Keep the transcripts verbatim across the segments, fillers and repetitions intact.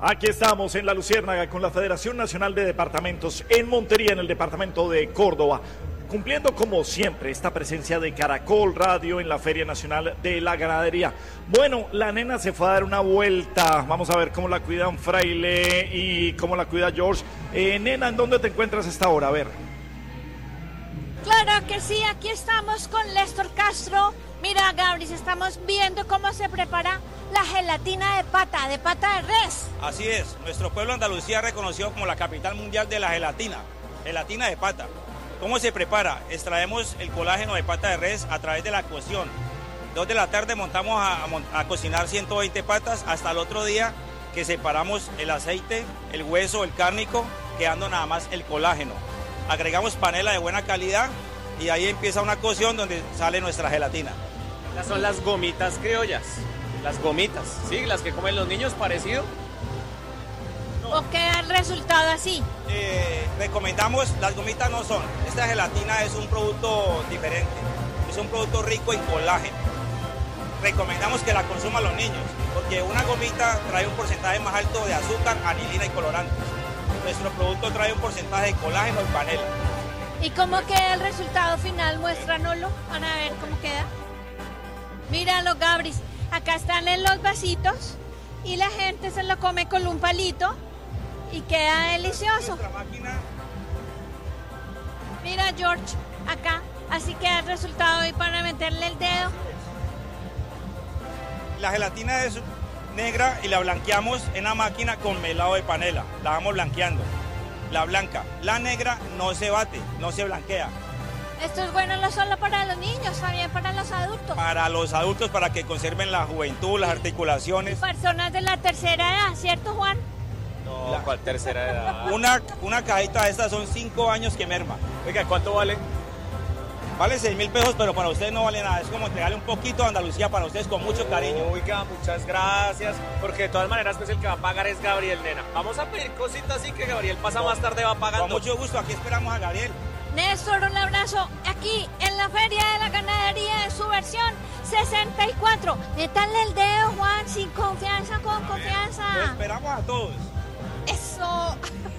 Aquí estamos en La Luciérnaga con la Federación Nacional de Departamentos en Montería, en el departamento de Córdoba, cumpliendo como siempre esta presencia de Caracol Radio en la Feria Nacional de la Ganadería. Bueno, la nena se fue a dar una vuelta, vamos a ver cómo la cuidan Fraile y cómo la cuida George. Eh, nena, ¿en dónde te encuentras a esta hora? A ver. Claro que sí, aquí estamos con Lester Castro. Mira, Gabris, estamos viendo cómo se prepara la gelatina de pata, de pata de res. Así es, nuestro pueblo Andalucía reconoció como la capital mundial de la gelatina, gelatina de pata. ¿Cómo se prepara? Extraemos el colágeno de pata de res a través de la cocción. Dos de la tarde montamos a, a, a cocinar ciento veinte patas hasta el otro día que separamos el aceite, el hueso, el cárnico, quedando nada más el colágeno. Agregamos panela de buena calidad y ahí empieza una cocción donde sale nuestra gelatina. Estas son las gomitas criollas, las gomitas, ¿sí? Las que comen los niños, parecido. ¿O queda el resultado así? Eh, recomendamos, las gomitas no son, esta gelatina es un producto diferente, es un producto rico en colágeno. Recomendamos que la consuman los niños, porque una gomita trae un porcentaje más alto de azúcar, anilina y colorantes. Nuestro producto trae un porcentaje de colágeno y panela. ¿Y cómo queda el resultado final? Muéstranoslo para ver cómo queda. Míralo, Gabris, acá están en los vasitos y la gente se lo come con un palito y queda delicioso. Mira, George, acá, así queda el resultado y para meterle el dedo. La gelatina es negra y la blanqueamos en la máquina con melado de panela. La vamos blanqueando. La blanca, la negra no se bate, no se blanquea. Esto es bueno no solo para los niños, también para los adultos. Para los adultos, para que conserven la juventud, las articulaciones. Personas de la tercera edad, ¿cierto, Juan? No, la, ¿cuál tercera edad? Una, una cajita de estas son cinco años que merma. Oiga, ¿cuánto vale? Vale seis mil pesos, pero para ustedes no vale nada. Es como entregarle un poquito a Andalucía para ustedes con mucho cariño. Oiga, muchas gracias. Porque de todas maneras, pues el que va a pagar es Gabriel, nena. Vamos a pedir cositas así que Gabriel pasa con, más tarde, va pagando. Con mucho gusto, aquí esperamos a Gabriel. Néstor, un abrazo aquí en la Feria de la Ganadería en su versión sesenta y cuatro. Métanle el dedo, Juan, sin confianza, con confianza. Lo esperamos a todos. Eso.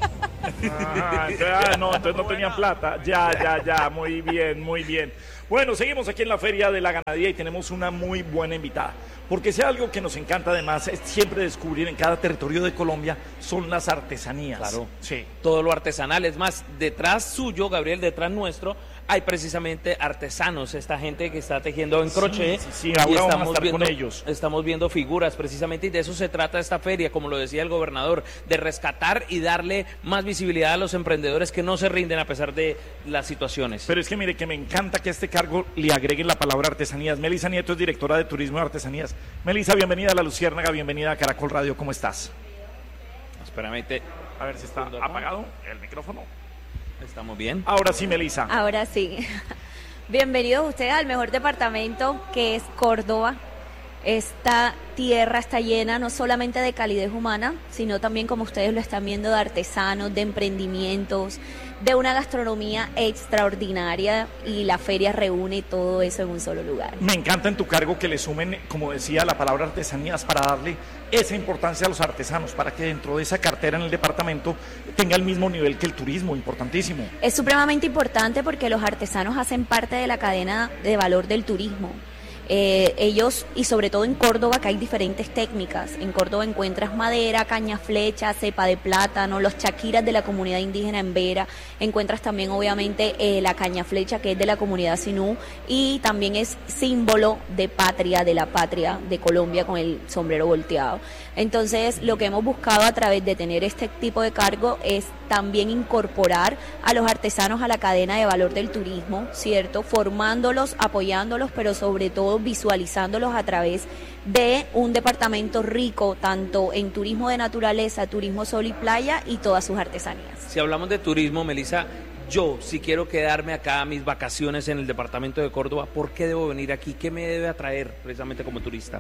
Ah, entonces, no, entonces no tenían plata. Ya, ya, ya, muy bien, muy bien. Bueno, seguimos aquí en la Feria de la Ganadería y tenemos una muy buena invitada. Porque si algo que nos encanta además es siempre descubrir en cada territorio de Colombia son las artesanías. Claro, sí. Todo lo artesanal. Es más, detrás suyo, Gabriel, detrás nuestro, hay precisamente artesanos, esta gente que está tejiendo en crochet. Sí, sí, sí. Ahora y vamos estamos a estar viendo, con ellos. Estamos viendo figuras precisamente y de eso se trata esta feria, como lo decía el gobernador, de rescatar y darle más visibilidad a los emprendedores que no se rinden a pesar de las situaciones. Pero es que mire que me encanta que a este cargo le agreguen la palabra artesanías. Melisa Nieto es directora de Turismo y Artesanías. Melisa, bienvenida a La Luciérnaga, bienvenida a Caracol Radio, ¿cómo estás? Espérame, te... a ver si está apagado el micrófono. ¿Estamos bien? Ahora sí, Melisa. Ahora sí. Bienvenidos ustedes al mejor departamento que es Córdoba. Esta tierra está llena no solamente de calidez humana, sino también, como ustedes lo están viendo, de artesanos, de emprendimientos, de una gastronomía extraordinaria, y la feria reúne todo eso en un solo lugar. Me encanta en tu cargo que le sumen, como decía, la palabra artesanías para darle esa importancia a los artesanos, para que dentro de esa cartera en el departamento tenga el mismo nivel que el turismo, importantísimo. Es supremamente importante porque los artesanos hacen parte de la cadena de valor del turismo. Eh, ellos, y sobre todo en Córdoba, que hay diferentes técnicas. En Córdoba encuentras madera, caña flecha, cepa de plátano, los chaquiras de la comunidad indígena en Vera. Encuentras también obviamente eh, la caña flecha, que es de la comunidad Sinú, y también es símbolo de patria, de la patria de Colombia, con el sombrero volteado. Entonces, lo que hemos buscado a través de tener este tipo de cargo es también incorporar a los artesanos a la cadena de valor del turismo, ¿cierto? Formándolos, apoyándolos, pero sobre todo visualizándolos a través de un departamento rico tanto en turismo de naturaleza, turismo sol y playa y todas sus artesanías. Si hablamos de turismo, Melisa, yo si quiero quedarme acá a mis vacaciones en el departamento de Córdoba, ¿por qué debo venir aquí? ¿Qué me debe atraer precisamente como turista?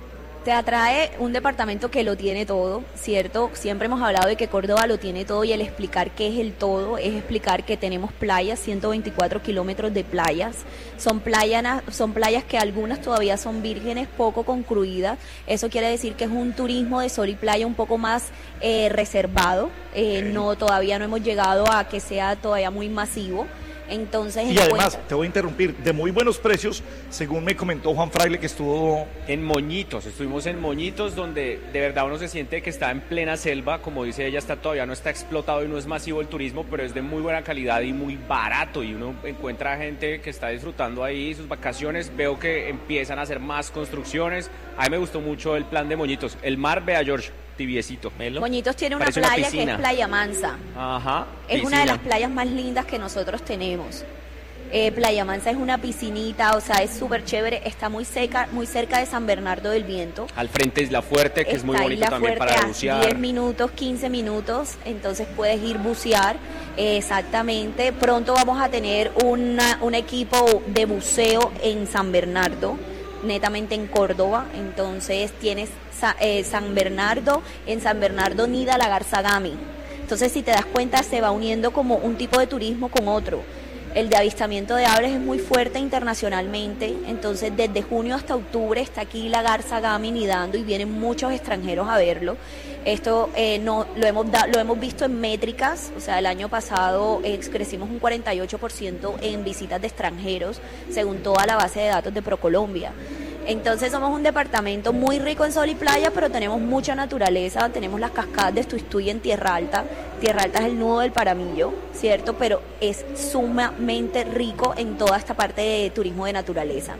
Te atrae un departamento que lo tiene todo, ¿cierto? Siempre hemos hablado de que Córdoba lo tiene todo y el explicar qué es el todo es explicar que tenemos playas, ciento veinticuatro kilómetros de playas. Son playas, son playas que algunas todavía son vírgenes, poco concluidas. Eso quiere decir que es un turismo de sol y playa un poco más eh, reservado. Eh, no, todavía no hemos llegado a que sea todavía muy masivo. Entonces, y además, te voy a interrumpir, de muy buenos precios, según me comentó Juan Fraile, que estuvo en Moñitos, estuvimos en Moñitos, donde de verdad uno se siente que está en plena selva, como dice ella, está todavía no está explotado y no es masivo el turismo, pero es de muy buena calidad y muy barato, y uno encuentra gente que está disfrutando ahí sus vacaciones. Veo que empiezan a hacer más construcciones. A mí me gustó mucho el plan de Moñitos. El mar, vea, George, tibiecito. Melo. Moñitos tiene una playa una que es Playa Mansa. Ajá. Es piscina. Una de las playas más lindas que nosotros tenemos. Eh, Playa Mansa es una piscinita, o sea, es súper chévere, está muy cerca, muy cerca de San Bernardo del Viento. Al frente Isla Fuerte, que está es muy bonito también para bucear. diez minutos, quince minutos, entonces puedes ir bucear, eh, exactamente. Pronto vamos a tener una, un equipo de buceo en San Bernardo, netamente en Córdoba, entonces tienes Sa, eh, San Bernardo, en San Bernardo nida la garza gami. Entonces, si te das cuenta, se va uniendo como un tipo de turismo con otro. El de avistamiento de aves es muy fuerte internacionalmente, entonces desde junio hasta octubre está aquí la garza gami nidando y vienen muchos extranjeros a verlo. Esto eh, no lo hemos da, lo hemos visto en métricas, o sea, el año pasado eh, crecimos un cuarenta y ocho por ciento en visitas de extranjeros, según toda la base de datos de ProColombia. Entonces somos un departamento muy rico en sol y playa, pero tenemos mucha naturaleza, tenemos las cascadas de Tuistuy en Tierra Alta. Tierra Alta es el nudo del Paramillo, ¿cierto? Pero es sumamente rico en toda esta parte de turismo de naturaleza.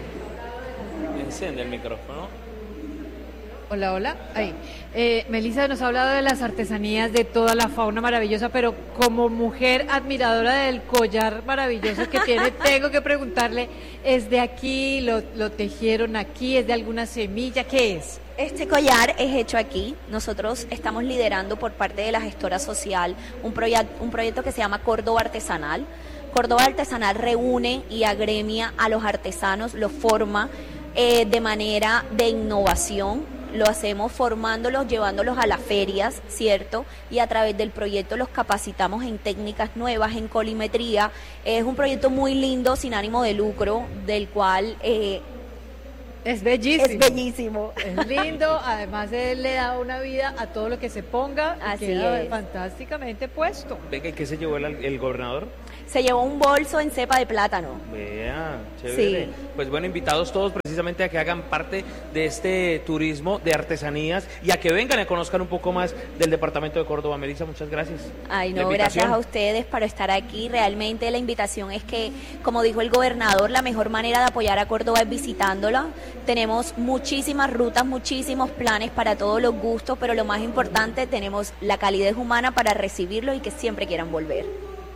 Enciende el micrófono. Hola, hola. Ahí. Eh, Melissa nos ha hablado de las artesanías, de toda la fauna maravillosa, pero como mujer admiradora del collar maravilloso que tiene, tengo que preguntarle, ¿es de aquí? ¿Lo, lo tejieron aquí? ¿Es de alguna semilla? ¿Qué es? Este collar es hecho aquí. Nosotros estamos liderando por parte de la gestora social un, proye- un proyecto que se llama Córdoba Artesanal. Córdoba Artesanal reúne y agremia a los artesanos, los forma eh, de manera de innovación. Lo hacemos formándolos, llevándolos a las ferias, ¿cierto? Y a través del proyecto los capacitamos en técnicas nuevas, en colimetría. Es un proyecto muy lindo, sin ánimo de lucro, del cual... Eh, es bellísimo. Es bellísimo. Es lindo, además él le da una vida a todo lo que se ponga. Así queda es. Fantásticamente puesto. Venga, ¿y qué se llevó el, el gobernador? Se llevó un bolso en cepa de plátano. Vea, chévere. Sí. Pues bueno, invitados todos precisamente a que hagan parte de este turismo de artesanías y a que vengan y conozcan un poco más del departamento de Córdoba. Melissa, muchas gracias. Ay, no, gracias a ustedes por estar aquí. Realmente la invitación es que, como dijo el gobernador, la mejor manera de apoyar a Córdoba es visitándola. Tenemos muchísimas rutas, muchísimos planes para todos los gustos, pero lo más importante, tenemos la calidez humana para recibirlos y que siempre quieran volver.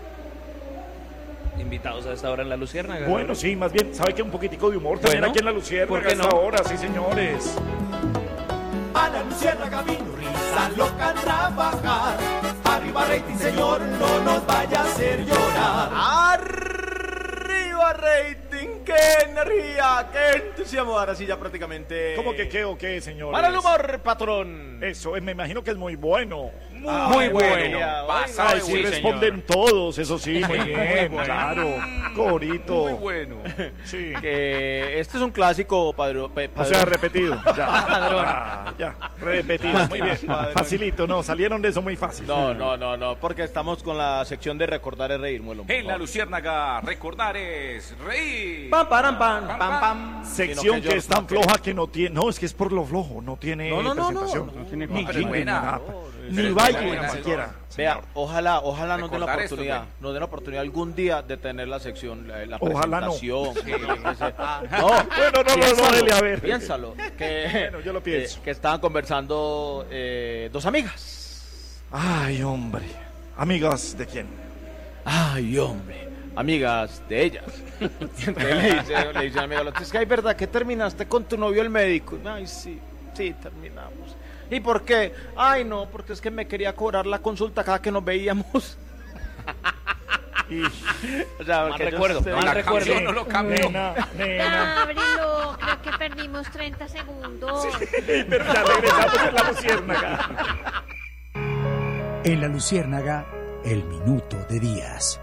Invitados a esta hora en La Luciérnaga. Bueno, sí, más bien, ¿sabe qué? Un poquitico de humor también Bueno, aquí en La Luciérnaga ¿por qué a esta no? hora, sí, señores. A La Luciérnaga vino risa loca a trabajar. Arriba rating, señor, no nos vaya a hacer llorar. ¡Arriba rating! ¡Qué energía! ¡Qué entusiasmo! Ahora sí ya prácticamente... ¿Cómo que qué o qué, señores? ¡Para el humor, patrón! Eso, eh, me imagino que es muy bueno. Muy, Ah, muy bueno. bueno. Pasado Ay, sí, responden todos, eso sí, muy bien, bueno. claro. Corito. Muy bueno. Sí. Que este es un clásico, padre. pe- O padrón. sea, repetido. Ya. Padrón. Ah, ya, repetido. Muy bien. Padrón. Facilito, no, salieron de eso muy fácil. No, no, no, no, porque estamos con la sección de recordar es reír, muelo. En La Luciérnaga, recordar es reír. Pam, param, pam, pam, pam. Sección Sino que, que es tan yo- floja que no tiene. No, es que es por lo flojo, no tiene No, no, no, no, presentación. no tiene ni pero es jingle, ni buena. nada. No, Ni es baile, buena, ni señor. siquiera. Vea, señor. ojalá, ojalá nos den la Recordar esto, oportunidad, bueno. nos den la oportunidad algún día de tener la sección, la, la Ojalá no. presentación. Sí. que- que se- Bueno, no, no, no, no, piénsalo, dele, a ver. Piénsalo, que, Bueno, yo lo pienso. que, que estaban conversando eh, dos amigas. Ay, hombre. Amigas, ¿de quién? Ay, hombre, amigas de ellas. Y entonces le dice, le dice a la amiga, es que hay verdad que terminaste con tu novio el médico. Ay, sí, sí, terminamos. ¿Y por qué? Ay, no, porque es que me quería cobrar la consulta cada que nos veíamos. O sea, Mal porque ellos- recuerdo, ustedes- mal La recuerdo. canción no lo cambió. Nena, nena. Ábrelo, creo que perdimos treinta segundos. Pero ya regresamos en la luciérnaga. En la Luciérnaga, el minuto de Díaz.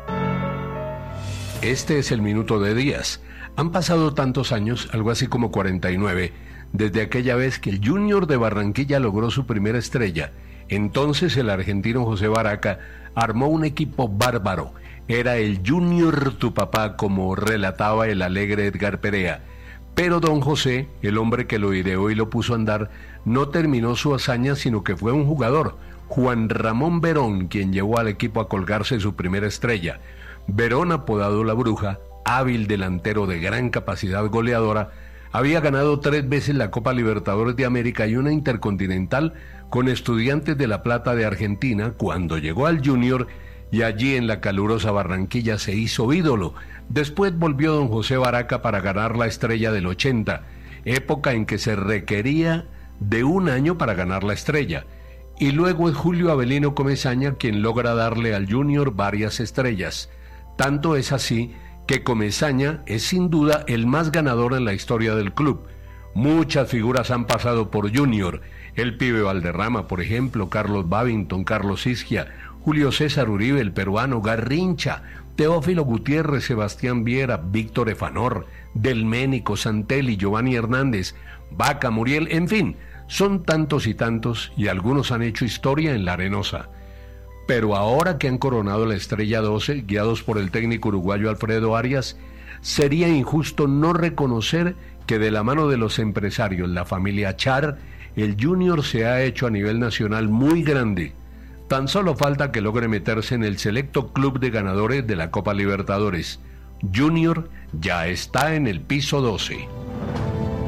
Este es el minuto de Díaz. Han pasado tantos años, algo así como cuarenta y nueve, desde aquella vez que el Junior de Barranquilla logró su primera estrella. Entonces el argentino José Baraca armó un equipo bárbaro. Era el Junior tu papá, como relataba el alegre Edgar Perea. Pero don José, el hombre que lo ideó y lo puso a andar, no terminó su hazaña, sino que fue un jugador, Juan Ramón Verón, quien llevó al equipo a colgarse su primera estrella. Verón, apodado La Bruja, hábil delantero de gran capacidad goleadora, había ganado tres veces la Copa Libertadores de América y una Intercontinental con Estudiantes de La Plata de Argentina cuando llegó al Junior, y allí en la calurosa Barranquilla se hizo ídolo. Después volvió don José Baraca para ganar la estrella del ochenta, época en que se requería de un año para ganar la estrella. Y luego es Julio Avelino Comesaña quien logra darle al Junior varias estrellas. Tanto es así que Comesaña es sin duda el más ganador en la historia del club. Muchas figuras han pasado por Junior, el Pibe Valderrama, por ejemplo, Carlos Babington, Carlos Isquia, Julio César Uribe, el peruano, Garrincha, Teófilo Gutiérrez, Sebastián Viera, Víctor Efanor, Delménico, Santelli, Giovanni Hernández, Vaca, Muriel, en fin, son tantos y tantos, y algunos han hecho historia en la Arenosa. Pero ahora que han coronado la estrella doce, guiados por el técnico uruguayo Alfredo Arias, sería injusto no reconocer que de la mano de los empresarios, la familia Char, el Junior se ha hecho a nivel nacional muy grande. Tan solo falta que logre meterse en el selecto club de ganadores de la Copa Libertadores. Junior ya está en el piso doce.